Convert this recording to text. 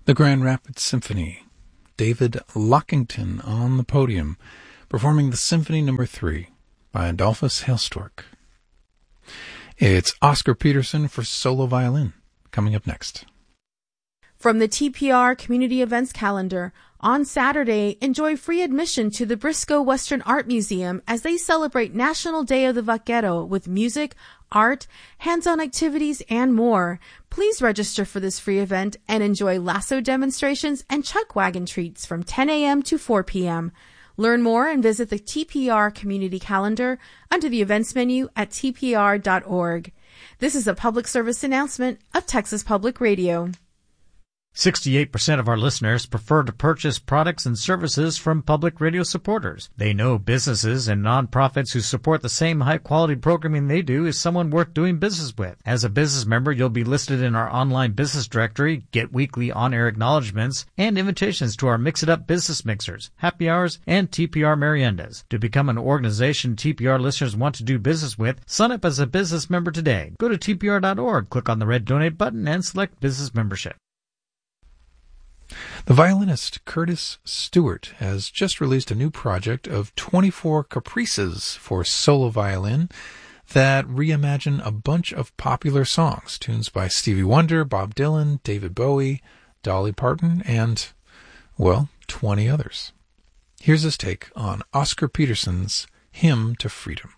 The Grand Rapids Symphony, David Lockington on the podium, performing the Symphony No. 3 by Adolphus Hailstork. It's Oscar Peterson for solo violin, coming up next. From the TPR Community Events Calendar, on Saturday, enjoy free admission to the Briscoe Western Art Museum as they celebrate National Day of the Vaquero with music, art, hands-on activities, and more. Please register for this free event and enjoy lasso demonstrations and chuck wagon treats from 10 a.m. to 4 p.m. Learn more and visit the TPR Community Calendar under the events menu at tpr.org. This is a public service announcement of Texas Public Radio. 68% of our listeners prefer to purchase products and services from public radio supporters. They know businesses and nonprofits who support the same high-quality programming they do is someone worth doing business with. As a business member, you'll be listed in our online business directory, get weekly on-air acknowledgments, and invitations to our Mix-It-Up business mixers, happy hours, and TPR meriendas. To become an organization TPR listeners want to do business with, sign up as a business member today. Go to tpr.org, click on the red donate button, and select business membership. The violinist Curtis Stewart has just released a new project of 24 caprices for solo violin that reimagine a bunch of popular songs, tunes by Stevie Wonder, Bob Dylan, David Bowie, Dolly Parton, and, well, 20 others. Here's his take on Oscar Peterson's Hymn to Freedom.